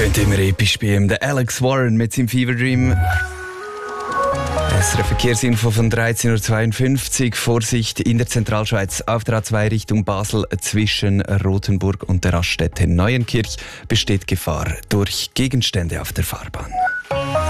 Tönt immer episch bei ihm. Der Alex Warren mit seinem Fever Dream. SRF Verkehrsinfo von 13.52 Uhr. Vorsicht in der Zentralschweiz auf der A2 Richtung Basel zwischen Rothenburg und der Raststätte Neuenkirch besteht Gefahr durch Gegenstände auf der Fahrbahn.